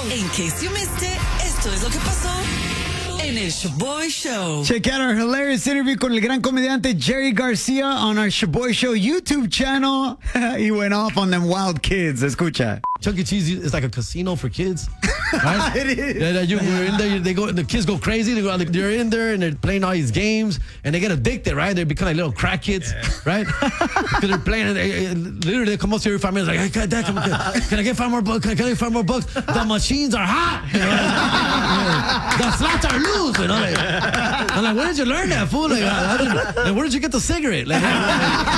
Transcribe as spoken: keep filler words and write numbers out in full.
In case you missed it, esto es lo que pasó en el Shaboy Show. Check out our hilarious interview con el gran comediante Jerry Garcia on our Shaboy Show YouTube channel. He went off on them wild kids. Escucha. Chuck E. Cheese is like a casino for kids. Right? It is. Yeah, yeah, you, you're in there, they go, the kids go crazy. They go, they're in there and they're playing all these games and they get addicted, right? They become like little crack kids, yeah. Right? Because they're playing, they, literally they come up to every five minutes like, hey, Dad, come, can, can I get five more bucks? Can I get five more bucks? The machines are hot. You know? The slots are loose. You know? Like, I'm like, where did you learn that, fool? Like, like, where did you get the cigarette? Like,